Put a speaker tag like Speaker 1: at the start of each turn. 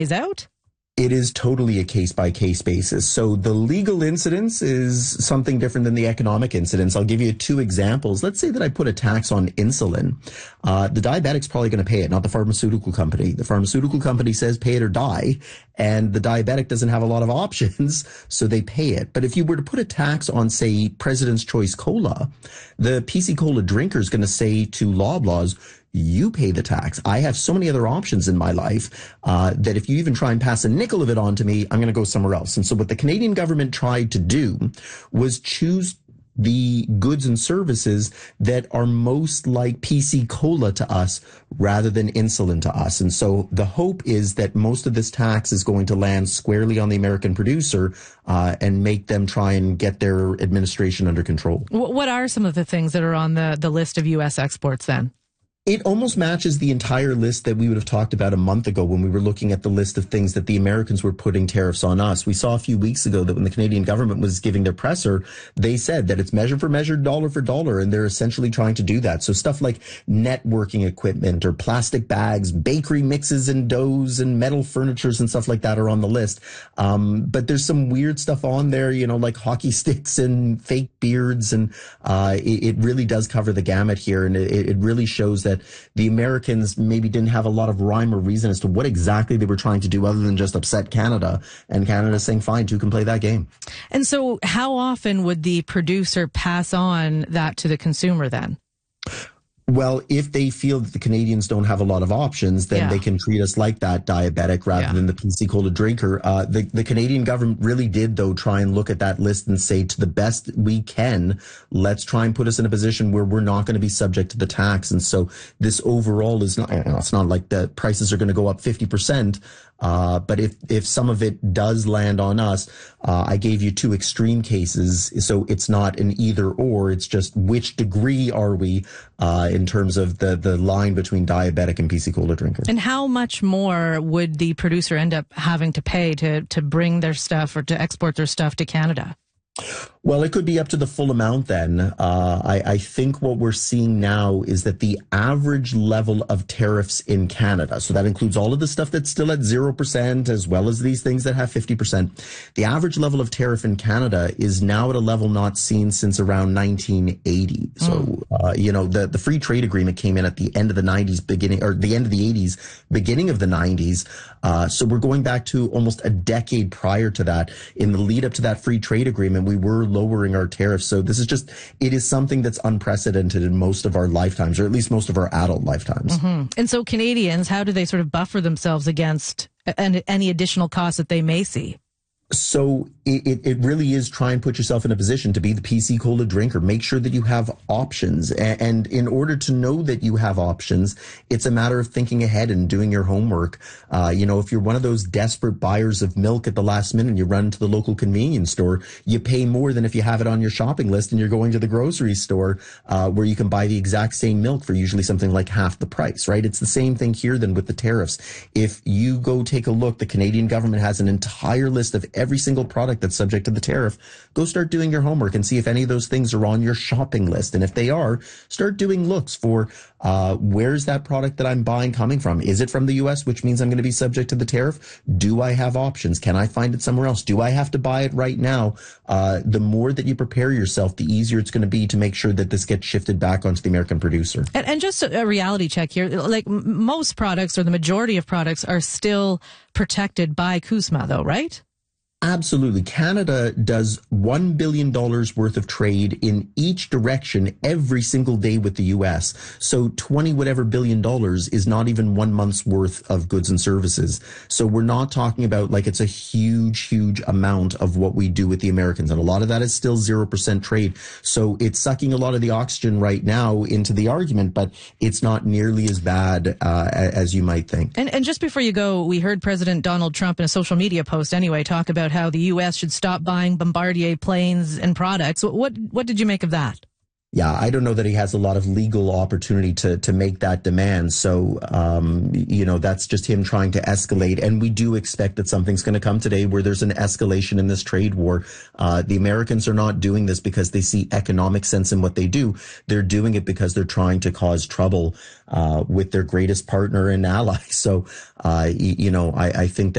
Speaker 1: is out?
Speaker 2: It is totally a case-by-case basis. So the legal incidence is something different than the economic incidence. I'll give you two examples. Let's say that I put a tax on insulin. The diabetic's probably going to pay it, not the pharmaceutical company. The pharmaceutical company says pay it or die, and the diabetic doesn't have a lot of options, so they pay it. But if you were to put a tax on, say, President's Choice Cola, the PC Cola drinker is going to say to Loblaws, you pay the tax. I have so many other options in my life that if you even try and pass a nickel of it on to me, I'm going to go somewhere else. And so what the Canadian government tried to do was choose the goods and services that are most like PC Cola to us rather than insulin to us. And so the hope is that most of this tax is going to land squarely on the American producer and make them try and get their administration under control.
Speaker 1: What are some of the things that are on the list of U.S. exports then?
Speaker 2: It almost matches the entire list that we would have talked about a month ago when we were looking at the list of things that the Americans were putting tariffs on us. We saw a few weeks ago that when the Canadian government was giving their presser, they said that it's measure for measure, dollar for dollar, and they're essentially trying to do that. So stuff like networking equipment or plastic bags, bakery mixes and doughs and metal furnitures and stuff like that are on the list. But there's some weird stuff on there, you know, like hockey sticks and fake beards. And it really does cover the gamut here. And it really shows that the Americans maybe didn't have a lot of rhyme or reason as to what exactly they were trying to do other than just upset Canada. And Canada's saying, fine, two can play that game.
Speaker 1: And so how often would the producer pass on that to the consumer then?
Speaker 2: Well, if they feel that the Canadians don't have a lot of options, then they can treat us like that diabetic rather than the PC Cola drinker. The Canadian government really did, though, try and look at that list and say, to the best we can, let's try and put us in a position where we're not going to be subject to the tax. And so this overall is not, it's not like the prices are going to go up 50%. But if some of it does land on us, I gave you two extreme cases. So it's not an either or, it's just which degree are we, in terms of the line between diabetic and PC Cola drinker.
Speaker 1: And how much more would the producer end up having to pay to bring their stuff or to export their stuff to Canada?
Speaker 2: Well, it could be up to the full amount then. I think what we're seeing now is that the average level of tariffs in Canada, so that includes all of the stuff that's still at 0%, as well as these things that have 50%. The average level of tariff in Canada is now at a level not seen since around 1980. So, the free trade agreement came in at the end of the 90s, the end of the 80s, beginning of the 90s. So we're going back to almost a decade prior to that. In the lead up to that free trade agreement, we were lowering our tariffs. So this is it is something that's unprecedented in most of our lifetimes, or at least most of our adult lifetimes.
Speaker 1: Mm-hmm. And so Canadians, how do they sort of buffer themselves against any additional costs that they may see?
Speaker 2: So it really is try and put yourself in a position to be the PC Cola drinker. Make sure that you have options. And in order to know that you have options, it's a matter of thinking ahead and doing your homework. If you're one of those desperate buyers of milk at the last minute and you run to the local convenience store, you pay more than if you have it on your shopping list and you're going to the grocery store, where you can buy the exact same milk for usually something like half the price, right? It's the same thing here then with the tariffs. If you go take a look, the Canadian government has an entire list of every single product that's subject to the tariff. Go start doing your homework and see if any of those things are on your shopping list. And if they are, start doing looks for where's that product that I'm buying coming from? Is it from the U.S., which means I'm going to be subject to the tariff? Do I have options? Can I find it somewhere else? Do I have to buy it right now? The more that you prepare yourself, the easier it's going to be to make sure that this gets shifted back onto the American producer.
Speaker 1: And just a reality check here, like most products or the majority of products are still protected by CUSMA though, right?
Speaker 2: Absolutely. Canada does $1 billion worth of trade in each direction every single day with the U.S. So 20 whatever $billion is not even 1 month's worth of goods and services. So we're not talking about like it's a huge, huge amount of what we do with the Americans. And a lot of that is still 0% trade. So it's sucking a lot of the oxygen right now into the argument, but it's not nearly as bad as you might think.
Speaker 1: And just before you go, we heard President Donald Trump in a social media post anyway talk about how the U.S. should stop buying Bombardier planes and products. What did you make of that?
Speaker 2: Yeah, I don't know that he has a lot of legal opportunity to make that demand. So, that's just him trying to escalate. And we do expect that something's going to come today where there's an escalation in this trade war. The Americans are not doing this because they see economic sense in what they do. They're doing it because they're trying to cause trouble with their greatest partner and ally. So, I think that